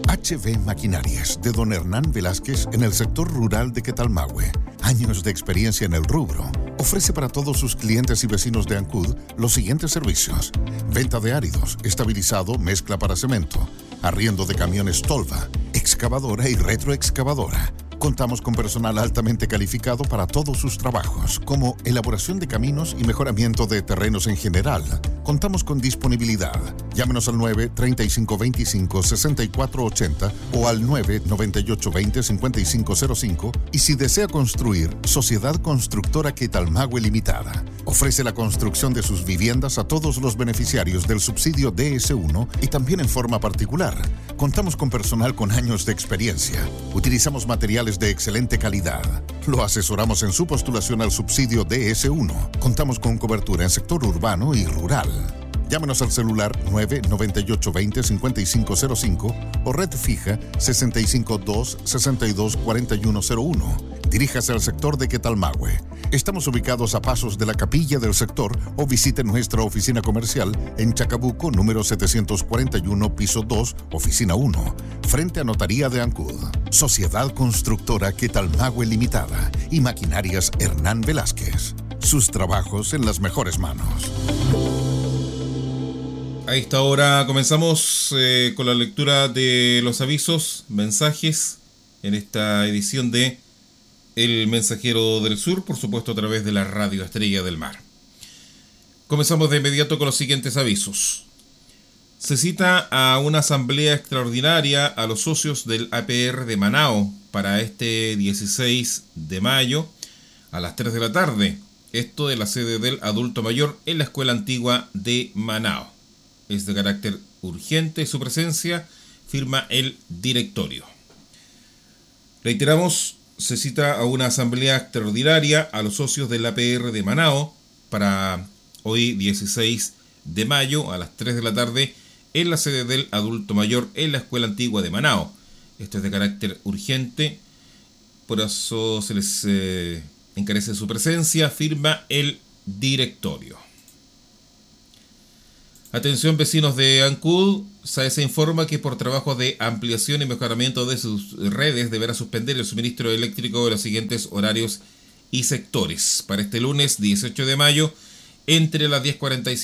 HB Maquinarias, de don Hernán Velázquez, en el sector rural de Quetalmahue. Años de experiencia en el rubro. Ofrece para todos sus clientes y vecinos de Ancud los siguientes servicios: venta de áridos, estabilizado, mezcla para cemento, arriendo de camiones Tolva, excavadora y retroexcavadora. Contamos con personal altamente calificado para todos sus trabajos, como elaboración de caminos y mejoramiento de terrenos en general. Contamos con disponibilidad. Llámenos al 9-3525-6480 o al 9-9820-5505, y si desea construir, Sociedad Constructora Quetalmahue Limitada. Ofrece la construcción de sus viviendas a todos los beneficiarios del subsidio DS1 y también en forma particular. Contamos con personal con años de experiencia. Utilizamos materiales de excelente calidad. Lo asesoramos en su postulación al subsidio DS1. Contamos con cobertura en sector urbano y rural. Llámenos al celular 9-9820-5505 o red fija 652-624101. Diríjase al sector de Quetalmahue. Estamos ubicados a pasos de la capilla del sector o visite nuestra oficina comercial en Chacabuco, número 741, piso 2, oficina 1, frente a Notaría de Ancud. Sociedad Constructora Quetalmahue Limitada y Maquinarias Hernán Velázquez. Sus trabajos en las mejores manos. A esta hora comenzamos con la lectura de los avisos, mensajes, en esta edición de El Mensajero del Sur, por supuesto a través de la Radio Estrella del Mar. Comenzamos de inmediato con los siguientes avisos. Se cita a una asamblea extraordinaria a los socios del APR de Manao para este 16 de mayo a las 3 de la tarde. Esto de la sede del adulto mayor en la Escuela Antigua de Manao. Es de carácter urgente su presencia, firma el directorio. Reiteramos, se cita a una asamblea extraordinaria a los socios del APR de Manao para hoy 16 de mayo a las 3 de la tarde en la sede del adulto mayor en la Escuela Antigua de Manao. Esto es de carácter urgente, por eso se les encarece su presencia, firma el directorio. Atención vecinos de Ancud, se informa que por trabajo de ampliación y mejoramiento de sus redes deberá suspender el suministro eléctrico de los siguientes horarios y sectores. Para este lunes 18 de mayo, entre las 10:45